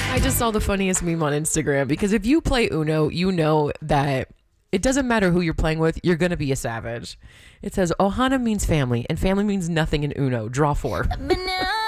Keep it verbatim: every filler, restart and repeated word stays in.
I just saw the funniest meme on Instagram because if you play Uno, you know that it doesn't matter who you're playing with, you're going to be a savage. It says Ohana means family, and family means nothing in Uno. Draw four.